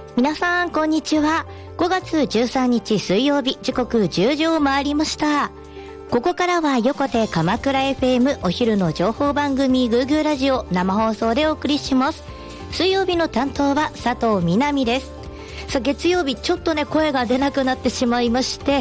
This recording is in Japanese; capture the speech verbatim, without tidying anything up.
皆さんこんにちは。ごがつじゅうさんにち水曜日、時刻じゅうじを回りました。ここからは横手鎌倉 エフエム お昼の情報番組グーグーラジオ生放送でお送りします。水曜日の担当は佐藤みなみです。さあ月曜日ちょっとね声が出なくなってしまいまして、